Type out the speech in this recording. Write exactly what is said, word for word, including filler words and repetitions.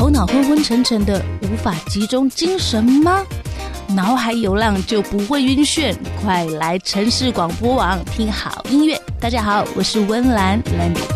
头脑昏昏沉沉的，无法集中精神吗？脑海有浪就不会晕眩，快来城市广播网听好音乐。大家好，我是温岚 Landy。